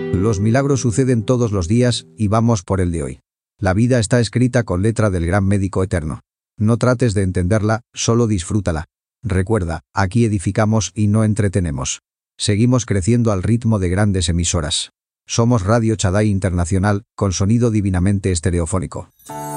Los milagros suceden todos los días y vamos por el de hoy. La vida está escrita con letra del gran médico eterno. No trates de entenderla, solo disfrútala. Recuerda, aquí edificamos y no entretenemos. Seguimos creciendo al ritmo de grandes emisoras. Somos Radio Shaddai Internacional, con sonido divinamente estereofónico.